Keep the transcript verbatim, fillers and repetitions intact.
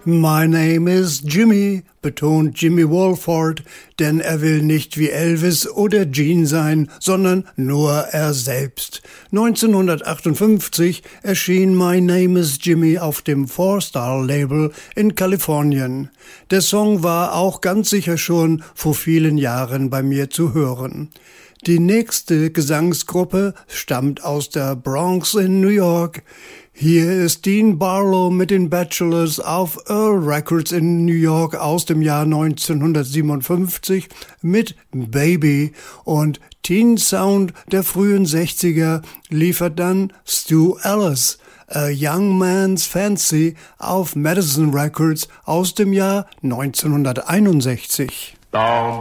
My name is Jimmy, betont Jimmy Walford, denn er will nicht wie Elvis oder Gene sein, sondern nur er selbst. neunzehnhundertachtundfünfzig erschien My Name is Jimmy auf dem Four-Star-Label in Kalifornien. Der Song war auch ganz sicher schon vor vielen Jahren bei mir zu hören. Die nächste Gesangsgruppe stammt aus der Bronx in New York. Hier ist Dean Barlow mit den Bachelors auf Earl Records in New York aus dem Jahr neunzehnhundertsiebenundfünfzig mit Baby, und Teen Sound der frühen sechziger liefert dann Stu Ellis, A Young Man's Fancy auf Madison Records aus dem Jahr neunzehnhunderteinundsechzig. Down